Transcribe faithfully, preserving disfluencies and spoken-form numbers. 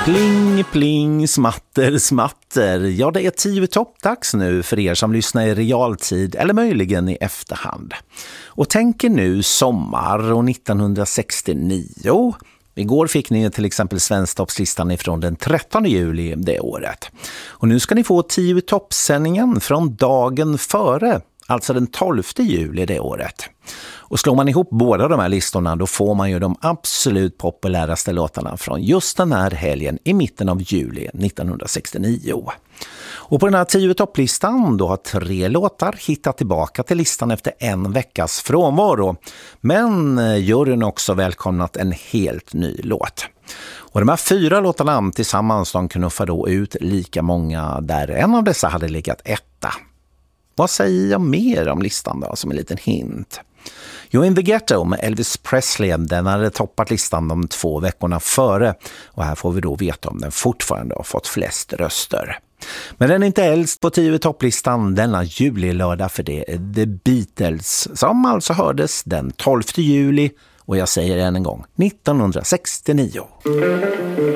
Pling, pling, smatter, smatter. Ja, det är tio toppdags nu för er som lyssnar i realtid eller möjligen i efterhand. Och tänker nu sommar och nittonhundrasextionio. Igår fick ni till exempel Svensktoppslistan ifrån den trettonde juli det året. Och nu ska ni få tio toppsändningen från dagen före, alltså den tolfte juli det året. Och slår man ihop båda de här listorna då får man ju de absolut populäraste låtarna från just den här helgen i mitten av juli nittonhundrasextionio. Och på den här tio topplistan då har tre låtar hittat tillbaka till listan efter en veckas frånvaro. Men juryn också välkomnat en helt ny låt. Och de här fyra låtarna tillsammans de knuffar då ut lika många där en av dessa hade legat etta. Vad säger jag mer om listan då som en liten hint? Jo, In the Ghetto med Elvis Presley, den hade toppat listan de två veckorna före. Och här får vi då veta om den fortfarande har fått flest röster. Men den är inte äldst på tio topplistan denna julilördag, för det är The Beatles som alltså hördes den tolfte juli och jag säger än en gång nittonhundrasextionio.